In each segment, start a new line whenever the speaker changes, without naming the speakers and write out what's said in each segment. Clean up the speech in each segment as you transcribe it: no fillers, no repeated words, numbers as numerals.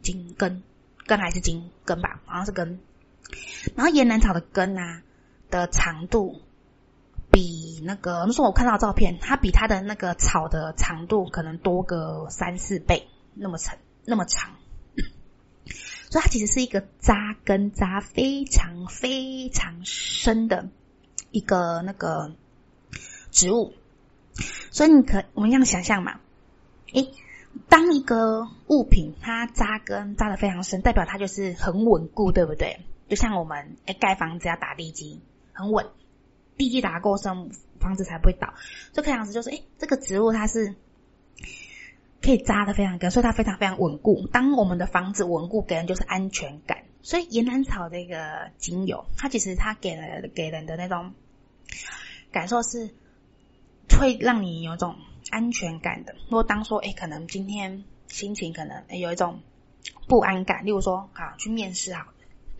茎根还是茎根吧，好像是根。然后岩兰草的根啊的长度比那时候我看到的照片，它比它的那个草的长度可能多个3-4倍，那么长。所以它其实是一个扎根扎非常非常深的一个那个植物。所以我们这样想象嘛，当一个物品它扎根扎得非常深，代表它就是很稳固，对不对？就像我们盖房子要打地基，很稳，地基打得够深，房子才不会倒。这个样子就是这个植物它是可以扎得非常根，所以它非常非常稳固。当我们的房子稳固，给人就是安全感。所以岩兰草的一个精油，它其实它给人的那种感受是会让你有一种安全感的。如果当说可能今天心情可能有一种不安感，例如说去面试好了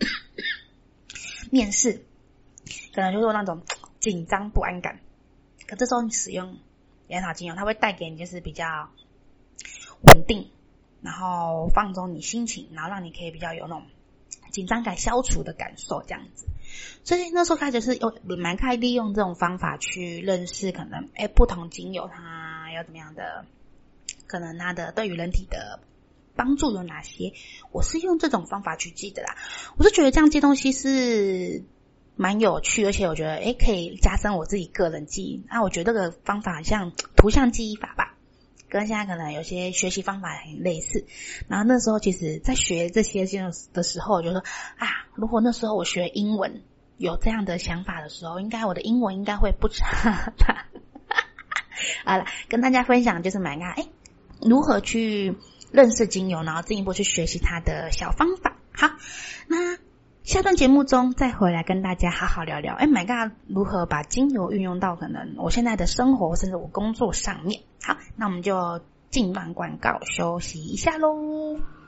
面试可能就是那种紧张不安感，可这时候你使用岩兰草精油，它会带给你就是比较稳定，然后放松你心情，然后让你可以比较有那种紧张感消除的感受这样子。所以那时候开始是蛮开利用这种方法去认识可能不同精油它有怎么样的，可能它的对于人体的帮助有哪些，我是用这种方法去记的啦。我是觉得这样记东西是蛮有趣，而且我觉得可以加深我自己个人记忆。我觉得这个方法像图像记忆法吧，跟现在可能有些学习方法很类似。然后那时候其实在学这些的时候，我就说如果那时候我学英文有这样的想法的时候，应该我的英文应该会不差吧。好了，跟大家分享就是如何去认识精油，然后进一步去学习它的小方法。好，那下段节目中再回来跟大家好好聊聊如何把精油运用到可能我现在的生活甚至我工作上面。好，那我们就进段广告休息一下咯。